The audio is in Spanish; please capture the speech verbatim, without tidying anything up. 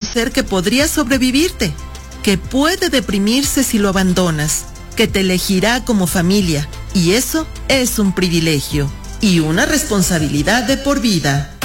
ser que podría sobrevivirte, que puede deprimirse si lo abandonas, que te elegirá como familia, y eso es un privilegio y una responsabilidad de por vida.